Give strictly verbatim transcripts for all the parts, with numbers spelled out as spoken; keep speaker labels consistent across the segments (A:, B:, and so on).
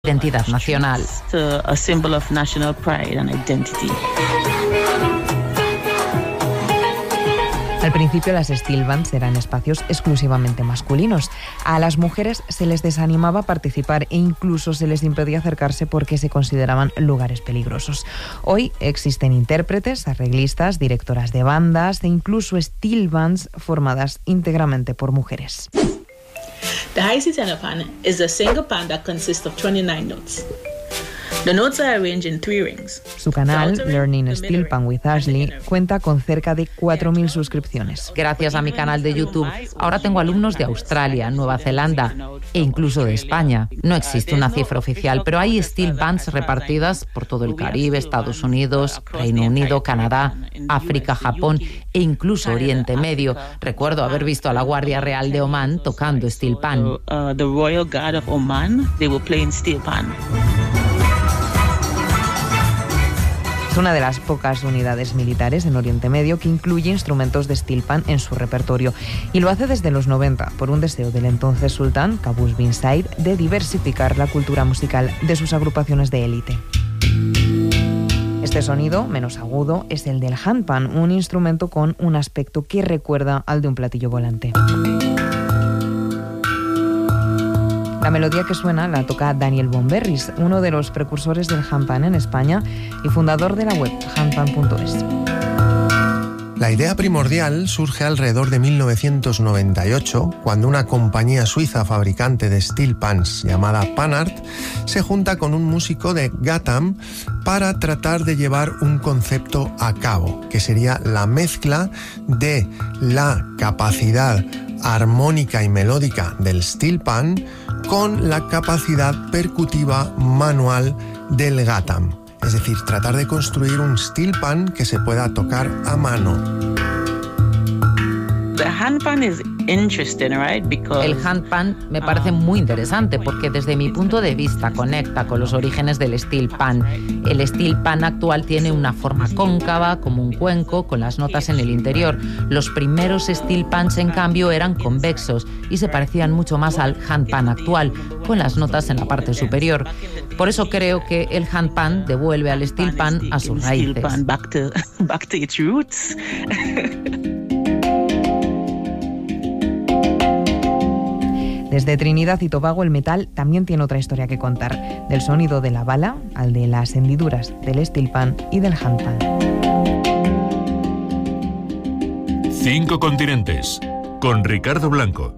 A: identidad nacional.
B: A symbol of national pride and identity.
C: Al principio las steel bands eran espacios exclusivamente masculinos. A las mujeres se les desanimaba a participar e incluso se les impedía acercarse porque se consideraban lugares peligrosos. Hoy existen intérpretes, arreglistas, directoras de bandas e incluso steel bands formadas íntegramente por mujeres.
D: The high-C tenor pan is a single pan that consists of twenty-nine notes. The notes are arranged in three rings.
C: Su canal, Learning Steel Pan with Ashley, cuenta con cerca de cuatro mil suscripciones.
A: Gracias a mi canal de YouTube, ahora tengo alumnos de Australia, Nueva Zelanda e incluso de España. No existe una cifra oficial, pero hay steel bands repartidas por todo el Caribe, Estados Unidos, Reino Unido, Canadá, África, Japón e incluso Oriente Medio. Recuerdo haber visto a la Guardia Real de Omán tocando steel pan.
B: Uh, the Royal Guard of Oman, they were playing steel pan.
C: Es una de las pocas unidades militares en Oriente Medio que incluye instrumentos de steel pan en su repertorio y lo hace desde los noventa por un deseo del entonces sultán Qaboos bin Said de diversificar la cultura musical de sus agrupaciones de élite. Este sonido, menos agudo, es el del handpan, un instrumento con un aspecto que recuerda al de un platillo volante. La melodía que suena la toca Daniel Bomberris, uno de los precursores del handpan en España y fundador de la web handpan punto es.
E: La idea primordial surge alrededor de mil novecientos noventa y ocho, cuando una compañía suiza fabricante de steel pans llamada Panart se junta con un músico de Ghatam para tratar de llevar un concepto a cabo, que sería la mezcla de la capacidad armónica y melódica del steel pan con la capacidad percutiva manual del Ghatam. Es decir, tratar de construir un steel pan que se pueda tocar a mano.
B: The handpan is interesting, right? Because
A: El handpan me parece muy interesante porque desde mi punto de vista conecta con los orígenes del steel pan. El steel pan actual tiene una forma cóncava, como un cuenco, con las notas en el interior. Los primeros steel pans, en cambio, eran convexos y se parecían mucho más al handpan actual, con las notas en la parte superior. Por eso creo que el handpan devuelve al steel pan a sus raíces.
B: Back to, back to its roots.
C: Desde Trinidad y Tobago el metal también tiene otra historia que contar, del sonido de la bala al de las hendiduras del steel pan y del handpan.
F: Cinco continentes, con Ricardo Blanco.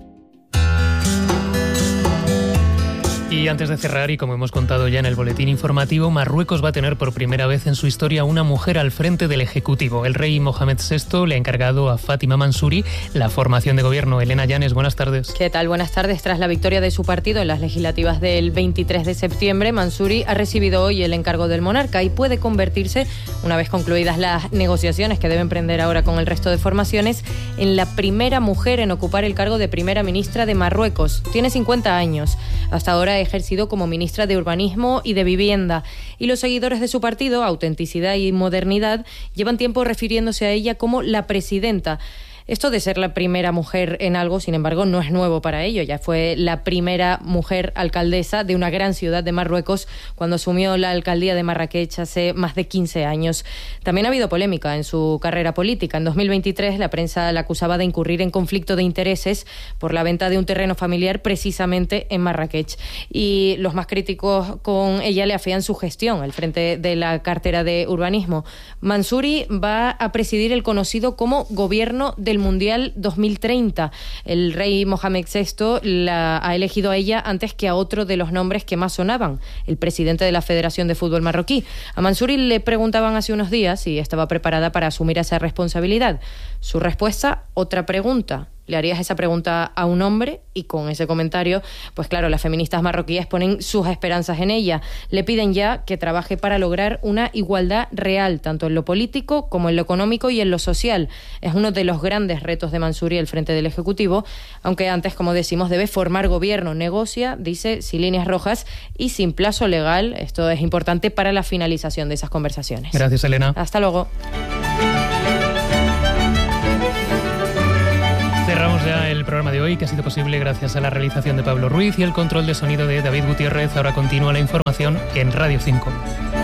G: Y antes de cerrar, y como hemos contado ya en el boletín informativo, Marruecos va a tener por primera vez en su historia una mujer al frente del Ejecutivo. El rey Mohamed sexto le ha encargado a Fátima Mansouri la formación de gobierno. Elena Llanes, buenas tardes.
H: ¿Qué tal? Buenas tardes. Tras la victoria de su partido en las legislativas del veintitrés de septiembre, Mansouri ha recibido hoy el encargo del monarca y puede convertirse, una vez concluidas las negociaciones que debe emprender ahora con el resto de formaciones, en la primera mujer en ocupar el cargo de primera ministra de Marruecos. Tiene cincuenta años. Hasta ahora ha ejercido como ministra de Urbanismo y de Vivienda. Y los seguidores de su partido, Autenticidad y Modernidad, llevan tiempo refiriéndose a ella como la presidenta. Esto de ser la primera mujer en algo, sin embargo, no es nuevo para ello. Ya fue la primera mujer alcaldesa de una gran ciudad de Marruecos cuando asumió la alcaldía de Marrakech hace más de quince años. También ha habido polémica en su carrera política. En dos mil veintitrés la prensa la acusaba de incurrir en conflicto de intereses por la venta de un terreno familiar precisamente en Marrakech. Y los más críticos con ella le afean su gestión al frente de la cartera de urbanismo. Mansouri va a presidir el conocido como Gobierno de el Mundial dos mil treinta. El rey Mohamed sexto la ha elegido a ella antes que a otro de los nombres que más sonaban, el presidente de la Federación de Fútbol Marroquí. A Mansouri le preguntaban hace unos días si estaba preparada para asumir esa responsabilidad. Su respuesta, otra pregunta. ¿Le harías esa pregunta a un hombre? Y con ese comentario, pues claro, las feministas marroquíes ponen sus esperanzas en ella. Le piden ya que trabaje para lograr una igualdad real, tanto en lo político como en lo económico y en lo social. Es uno de los grandes retos de Mansouri al frente del Ejecutivo, aunque antes, como decimos, debe formar gobierno. Negocia, dice, sin líneas rojas y sin plazo legal. Esto es importante para la finalización de esas conversaciones.
G: Gracias, Elena.
H: Hasta luego.
G: Cerramos ya el programa de hoy, que ha sido posible gracias a la realización de Pablo Ruiz y el control de sonido de David Gutiérrez. Ahora continúa la información en Radio cinco.